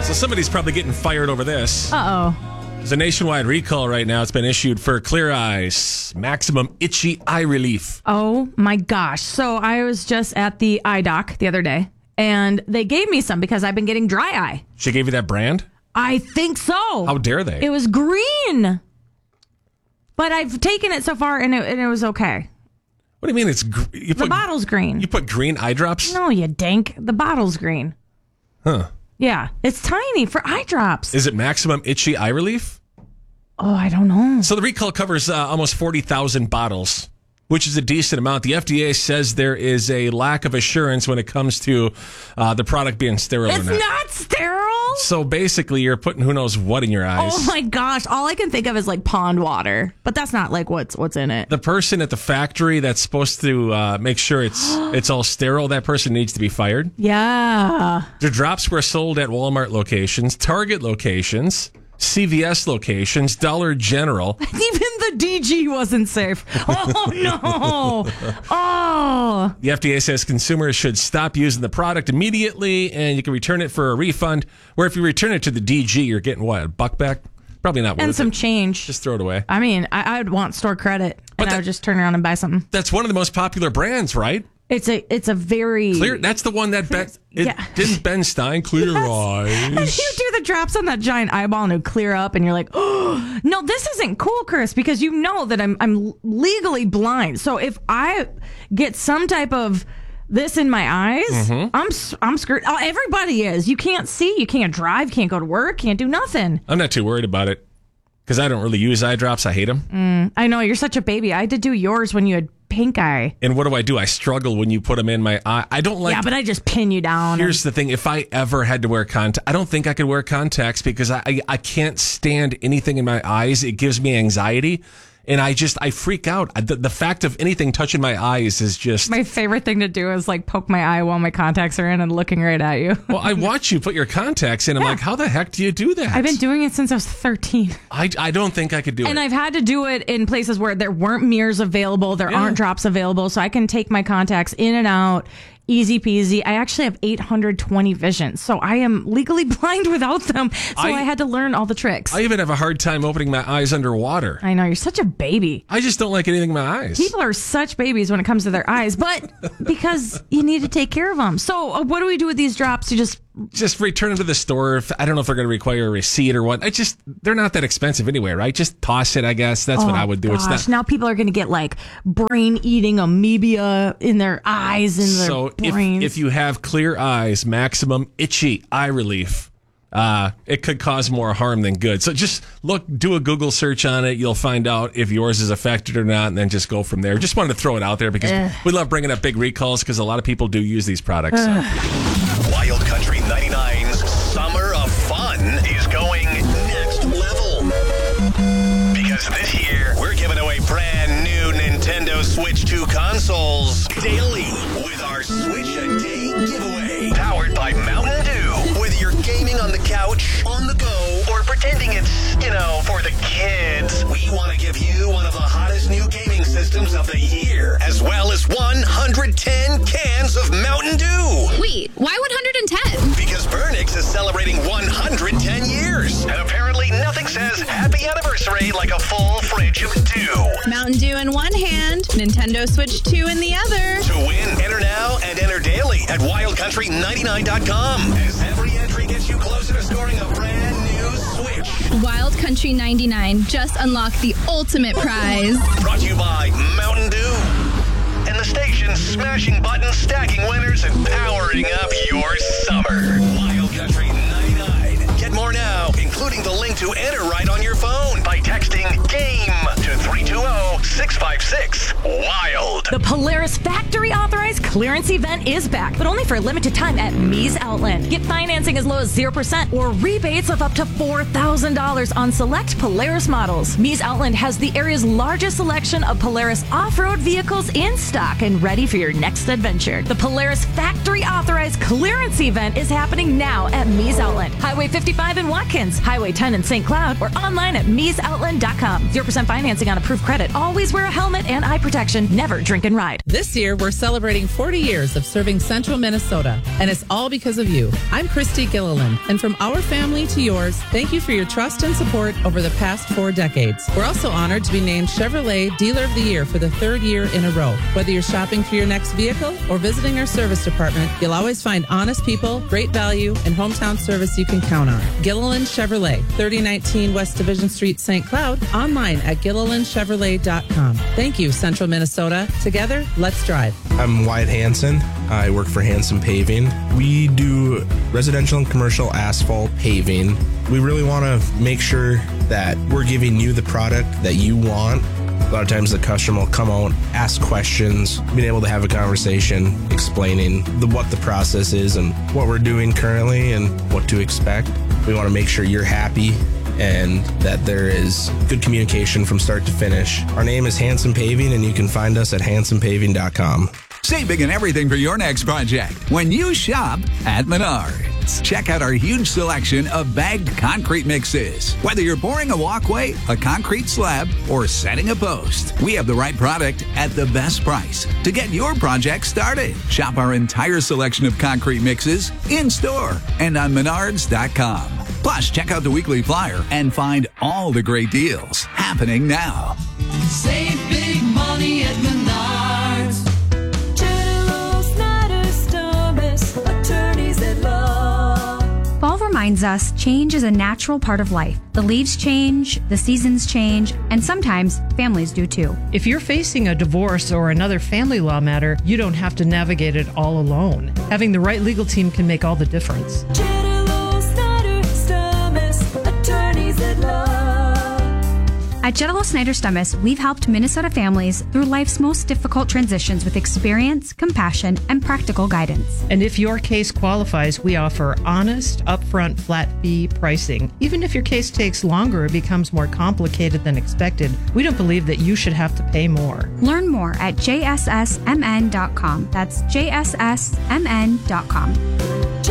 So somebody's probably getting fired over this. Uh-oh. There's a nationwide recall right now. It's been issued for Clear Eyes Maximum Itchy Eye Relief. Oh, my gosh. So I was just at the eye doc the other day, and they gave me some because I've been getting dry eye. She gave you that brand? I think so. How dare they? It was green. But I've taken it so far, and it was okay. What do you mean it's the bottle's green. You put green eye drops? No, you dink. The bottle's green. Huh. Yeah, it's tiny for eye drops. Is it Maximum Itchy Eye Relief? Oh, I don't know. So the recall covers almost 40,000 bottles, which is a decent amount. The FDA says there is a lack of assurance when it comes to the product being sterile or not. It's not sterile? So basically, you're putting who knows what in your eyes. Oh my gosh. All I can think of is like pond water, but that's not like what's in it. The person at the factory that's supposed to make sure it's all sterile, that person needs to be fired. Yeah. The drops were sold at Walmart locations, Target locations, CVS locations, Dollar General. Even the DG wasn't safe. Oh, no. Oh. The FDA says consumers should stop using the product immediately, and you can return it for a refund. Where if you return it to the DG, you're getting what, a buck back? Probably not worth it. And some change. Just throw it away. I mean, I would want store credit, and I would just turn around and buy something. That's one of the most popular brands, right? It's a very Clear. That's the one that didn't Ben Stein Clear Eyes. And you do the drops on that giant eyeball and it would clear up, and you're like, oh no, this isn't cool, Chris, because you know that I'm legally blind. So if I get some type of this in my eyes, I'm screwed. Oh, everybody is. You can't see, you can't drive, can't go to work, can't do nothing. I'm not too worried about it because I don't really use eye drops. I hate them. I know, you're such a baby. I had to do yours when you had pink eye. And what do? I struggle when you put them in my eye. I don't like... Yeah, but I just pin you down. Here's the thing. If I ever had to wear contacts, I don't think I could wear contacts because I can't stand anything in my eyes. It gives me anxiety. And I freak out. The fact of anything touching my eyes is just... My favorite thing to do is like poke my eye while my contacts are in and looking right at you. Well, I watch you put your contacts in. I'm like, how the heck do you do that? I've been doing it since I was 13. I don't think I could do it. And I've had to do it in places where there weren't mirrors available. There aren't drops available. So I can take my contacts in and out. Easy peasy. I actually have 820 vision, so I am legally blind without them. So I had to learn all the tricks. I even have a hard time opening my eyes underwater. I know, you're such a baby. I just don't like anything in my eyes. People are such babies when it comes to their eyes, but because you need to take care of them. So what do we do with these drops? You just return them to the store. I don't know if they're going to require a receipt or what. They're not that expensive anyway, right? Just toss it, I guess. That's what I would do. Gosh. It's not. Now people are going to get like brain-eating amoeba in their eyes and their brains. If you have Clear Eyes Maximum Itchy Eye Relief, it could cause more harm than good. So just do a Google search on it. You'll find out if yours is affected or not, and then just go from there. Just wanted to throw it out there because we love bringing up big recalls because a lot of people do use these products. So. Wild Country 99's Summer of Fun is going next level. Because this year, we're giving away brand new Nintendo Switch 2 consoles daily with our Switch a Day giveaway. Powered by Mountain Dew. Whether you're gaming on the couch, on the go, or pretending it's, for the kids, we want to give you one of the hottest new gaming systems of the year, as well as 110 cans of Mountain Dew. Wait, why 110? Because Burnix is celebrating 110 years. And apparently nothing says happy anniversary like a full fridge of dew. Mountain Dew in one hand, Nintendo Switch 2 in the other. To win, enter now and enter daily at wildcountry99.com. As every entry gets you closer to scoring a brand new Switch. Wild Country 99 just unlocked the ultimate prize. Brought to you by Mountain Dew. And the station smashing buttons, stacking winners, and powering up your summer. Wild Country 99. Get more now, including the link to enter right on your phone by texting GAME to 320-656-WILD. The Polaris factory authorized clearance event is back, but only for a limited time at Mees Outland. Get financing as low as 0% or rebates of up to $4,000 on select Polaris models. Mees Outland has the area's largest selection of Polaris off-road vehicles in stock and ready for your next adventure. The Polaris factory authorized clearance event is happening now at Mees Outland. Highway 55 in Watkins, Highway 10 in St. Cloud, or online at meesoutland.com. 0% financing on approved credit. Always Always wear a helmet and eye protection. Never drink and ride. This year, we're celebrating 40 years of serving Central Minnesota, and it's all because of you. I'm Christy Gilliland, and from our family to yours, thank you for your trust and support over the past 4 decades. We're also honored to be named Chevrolet Dealer of the Year for the 3rd year in a row. Whether you're shopping for your next vehicle or visiting our service department, you'll always find honest people, great value, and hometown service you can count on. Gilliland Chevrolet, 3019 West Division Street, St. Cloud, online at GillilandChevrolet.com. Thank you, Central Minnesota. Together, let's drive. I'm Wyatt Hansen. I work for Hansen Paving. We do residential and commercial asphalt paving. We really want to make sure that we're giving you the product that you want. A lot of times the customer will come out, ask questions, being able to have a conversation, explaining what the process is and what we're doing currently and what to expect. We want to make sure you're happy and that there is good communication from start to finish. Our name is Hansen Paving, and you can find us at hansenpaving.com. Save big on everything for your next project when you shop at Menards. Check out our huge selection of bagged concrete mixes. Whether you're pouring a walkway, a concrete slab, or setting a post, we have the right product at the best price to get your project started. Shop our entire selection of concrete mixes in-store and on Menards.com. Plus, check out the weekly flyer and find all the great deals happening now. Save big money at Menards. Fall reminds us change is a natural part of life. The leaves change, the seasons change, and sometimes families do too. If you're facing a divorce or another family law matter, you don't have to navigate it all alone. Having the right legal team can make all the difference. At Jetalo Snyder Stummis, we've helped Minnesota families through life's most difficult transitions with experience, compassion, and practical guidance. And if your case qualifies, we offer honest, upfront, flat fee pricing. Even if your case takes longer or becomes more complicated than expected, we don't believe that you should have to pay more. Learn more at jssmn.com. That's jssmn.com.